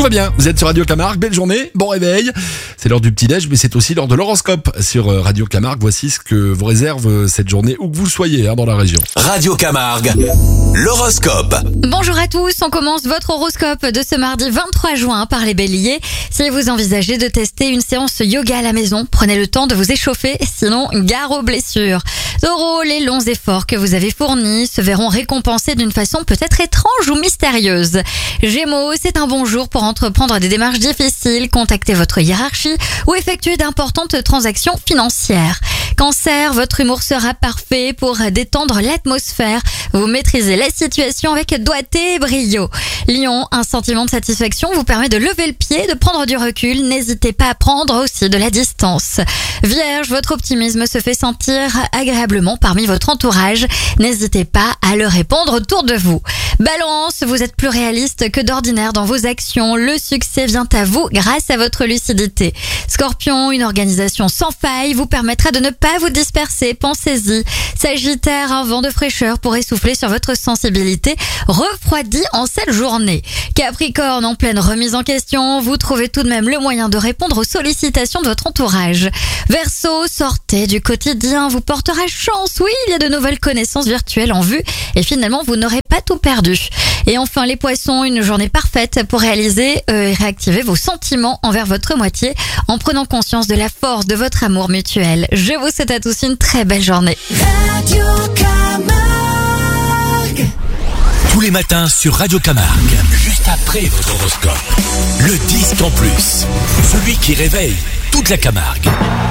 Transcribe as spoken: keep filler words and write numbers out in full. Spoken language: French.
Tout va bien, vous êtes sur Radio Camargue, belle journée, bon réveil. C'est l'heure du petit-déj, mais c'est aussi l'heure de l'horoscope sur Radio Camargue. Voici ce que vous réserve cette journée, où que vous soyez hein, dans la région. Radio Camargue, l'horoscope. Bonjour à tous, on commence votre horoscope de ce mardi vingt-trois juin par les béliers. Si vous envisagez de tester une séance yoga à la maison, prenez le temps de vous échauffer, sinon gare aux blessures. Taureau, les longs efforts que vous avez fournis se verront récompensés d'une façon peut-être étrange ou mystérieuse. Gémeaux, c'est un bon jour pour entreprendre des démarches difficiles, contacter votre hiérarchie ou effectuer d'importantes transactions financières. Cancer, votre humour sera parfait pour détendre l'atmosphère. Vous maîtrisez la situation avec doigté et brio. Lion, un sentiment de satisfaction vous permet de lever le pied, de prendre du recul. N'hésitez pas à prendre aussi de la distance. Vierge, votre optimisme se fait sentir agréablement parmi votre entourage. N'hésitez pas à le répandre autour de vous. Balance, vous êtes plus réaliste que d'ordinaire dans vos actions. Le succès vient à vous grâce à votre lucidité. Scorpion, une organisation sans faille vous permettra de ne pas vous disperser. Pensez-y. Sagittaire, un vent de fraîcheur pourrait souffler sur votre sensibilité, refroidie en cette journée. Capricorne, en pleine remise en question, vous trouvez tout de même le moyen de répondre aux sollicitations de votre entourage. Verseau, sortez du quotidien, vous portera chance. Oui, il y a de nouvelles connaissances virtuelles en vue et finalement vous n'aurez pas tout perdu. Et enfin les poissons, une journée parfaite pour réaliser euh, et réactiver vos sentiments envers votre moitié en prenant conscience de la force de votre amour mutuel. Je vous souhaite à tous une très belle journée. Radio Camargue. Tous les matins sur Radio Camargue, juste après votre horoscope. Le disque en plus, celui qui réveille toute la Camargue.